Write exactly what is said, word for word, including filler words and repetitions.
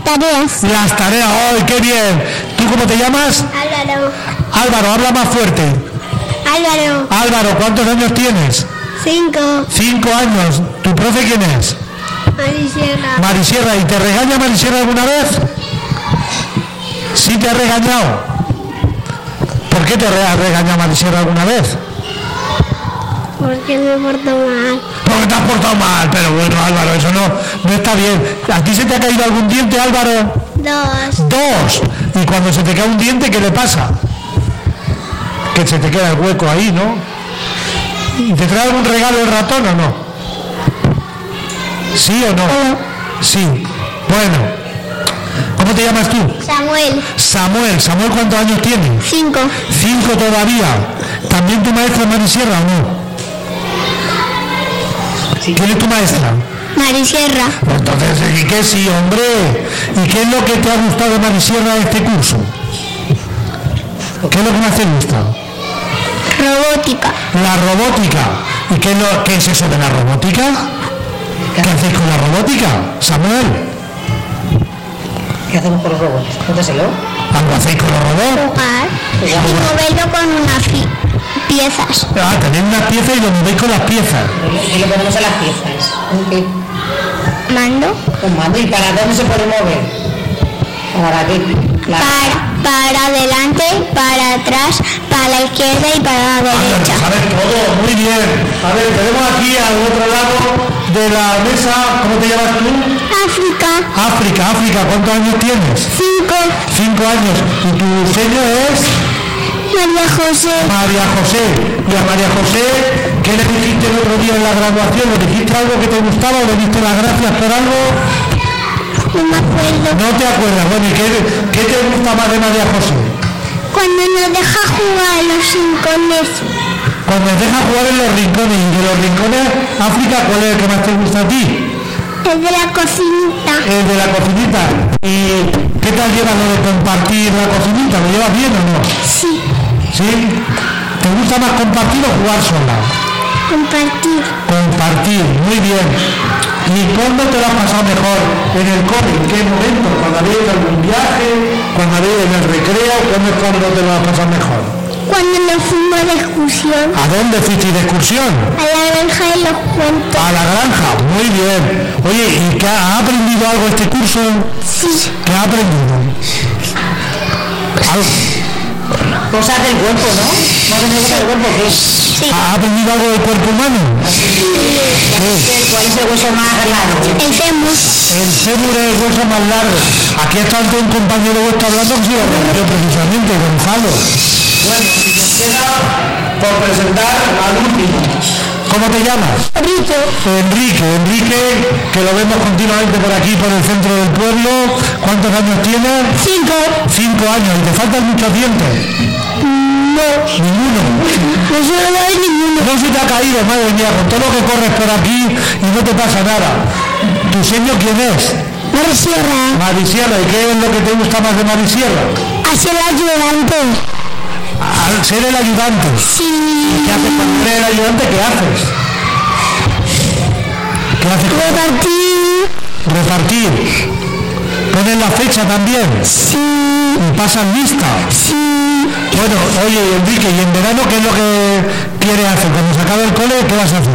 tareas. Las tareas, ¡ay, qué bien! ¿Tú cómo te llamas? Álvaro. Álvaro, habla más fuerte. Álvaro. Álvaro, ¿cuántos años tienes? Cinco. Cinco años. ¿Tu profe quién es? Marisierra. Marisierra. ¿Y te regaña Marisierra alguna vez? ¿Sí te ha regañado? ¿Por qué te ha regañado Marisierra alguna vez? Porque me porto mal. Porque te has portado mal, pero bueno, Álvaro, eso no, no está bien. ¿A ti se te ha caído algún diente, Álvaro? Dos. Dos. Y cuando se te cae un diente, ¿qué le pasa? Que se te queda el hueco ahí, ¿no? ¿Y te trae algún regalo el ratón o no? ¿Sí o no? Sí. Bueno. ¿Cómo te llamas tú? Samuel. Samuel. ¿Samuel cuántos años tiene? Cinco. Cinco todavía. ¿También tu maestra es Marisierra o no? ¿Quién es tu maestra? Marisierra. Entonces, ¿y qué sí, hombre? ¿Y qué es lo que te ha gustado de Marisierra de este curso? ¿Qué es lo que más te gusta? Robótica. La robótica. ¿Y qué es, lo, qué es eso de la robótica? ¿Qué hacéis con la robótica, Samuel? ¿Qué hacemos con los robots? Cuéntaselo. ¿Algo hacéis con los robots? Jugar. Y moverlo con unas fi- piezas. Ah, tenéis unas piezas y lo movéis con las piezas. Y lo ponemos a las piezas. ¿Con qué? Mando. Con mando. ¿Y para dónde se puede mover? ¿Para qué? La... Para, para adelante, para atrás, para la izquierda y para la derecha. A ver, todo, muy bien. A ver, tenemos aquí al otro lado de la mesa, ¿cómo te llamas tú? África. África, África, ¿cuántos años tienes? Cinco. Cinco años. ¿Y tu seño es? María José. María José. Y a María José, ¿qué le dijiste el otro día en la graduación? ¿Le dijiste algo que te gustaba o le diste las gracias por algo? No me acuerdo. No te acuerdas. Bueno, ¿y qué, qué te gusta más de María José? Cuando nos deja jugar en los rincones. Cuando nos deja jugar en los rincones. Y de los rincones, África, ¿cuál es el que más te gusta a ti? El de la cocinita. El de la cocinita. ¿Y qué tal llevas lo de compartir la cocinita? ¿Lo llevas bien o no? Sí. ¿Sí? ¿Te gusta más compartir o jugar sola? Compartir. Compartir, muy bien. ¿Y cuándo te lo has pasado mejor en el cole? ¿En qué momento? ¿Cuando habéis ido a algún viaje? ¿Cuando habéis ido en el recreo? ¿Cuándo es cuando te lo has pasado mejor? Cuando nos fuimos de excursión. ¿A dónde fuiste de excursión? A la granja de los cuentos. A la granja, muy bien. Oye, ¿y qué ha aprendido algo este curso? Sí. ¿Qué ha aprendido? ¿Algo? Cosas del cuerpo, ¿no? ¿No tenés cosas del cuerpo? ¿Qué? Sí. ¿Ha aprendido algo del cuerpo humano? ¿Cuál es el hueso más largo? El fémur. El fémur es el hueso más largo. Aquí está un compañero vuestro hablando que se lo aprendió precisamente, Gonzalo. Bueno, si nos queda por presentar al último. ¿Cómo te llamas? Enrique. Enrique, Enrique, que lo vemos continuamente por aquí, por el centro del pueblo. ¿Cuántos años tienes? Cinco. Cinco años. ¿Y te faltan muchos dientes? No. Ninguno. No se lo doy ninguno. No se te ha caído, madre mía, con todo lo que corres por aquí y no te pasa nada. ¿Tu seño quién es? Marisierra. Marisierra. ¿Y qué es lo que te gusta más de Marisierra? Hacer ayudante. Al ser el ayudante. Sí. ¿Qué haces cuando eres el ayudante? ¿Qué haces? ¿Qué haces? Repartir. Repartir. ¿Pones la fecha también? Sí. ¿Y pasan lista? Sí. Bueno, oye, Enrique, ¿y en verano qué es lo que quieres hacer? Cuando se acabe el cole, ¿qué vas a hacer?